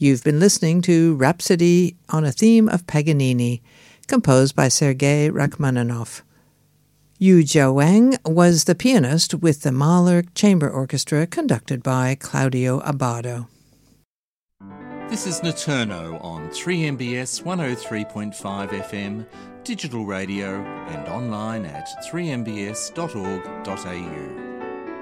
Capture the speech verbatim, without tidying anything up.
You've been listening to Rhapsody on a Theme of Paganini, composed by Sergei Rachmaninoff. Yu Jia Wang was the pianist with the Mahler Chamber Orchestra, conducted by Claudio Abbado. This is Naturno on three M B S one oh three point five F M, digital radio and online at three m b s dot org dot a u.